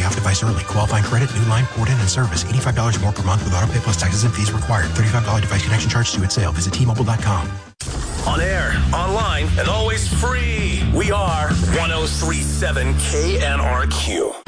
off device early. Qualifying credit, new line, port in and service. $85 more per month with autopay plus taxes and fees required. $35 device connection charge due at sale. Visit T-Mobile.com. On air, online, and always free. We are 103.7 KNRQ.